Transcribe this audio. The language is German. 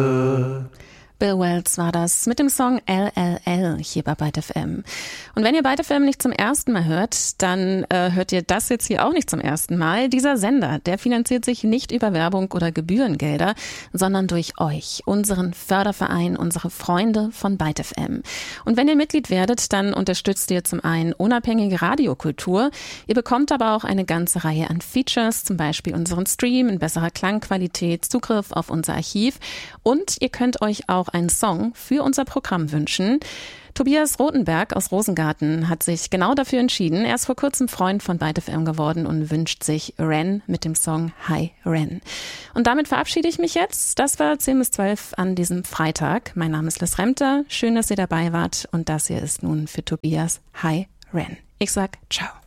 Bill Wells war das mit dem Song LLL hier bei Byte FM. Und wenn ihr Byte FM nicht zum ersten Mal hört, dann hört ihr das jetzt hier auch nicht zum ersten Mal. Dieser Sender, der finanziert sich nicht über Werbung oder Gebührengelder, sondern durch euch, unseren Förderverein, unsere Freunde von Byte FM. Und wenn ihr Mitglied werdet, dann unterstützt ihr zum einen unabhängige Radiokultur. Ihr bekommt aber auch eine ganze Reihe an Features, zum Beispiel unseren Stream in besserer Klangqualität, Zugriff auf unser Archiv und ihr könnt euch auch einen Song für unser Programm wünschen. Tobias Rothenberg aus Rosengarten hat sich genau dafür entschieden. Er ist vor kurzem Freund von Byte FM geworden und wünscht sich Ren mit dem Song Hi Ren. Und damit verabschiede ich mich jetzt. Das war 10 bis 12 an diesem Freitag. Mein Name ist Liz Remter. Schön, dass ihr dabei wart. Und das hier ist nun für Tobias Hi Ren. Ich sag ciao.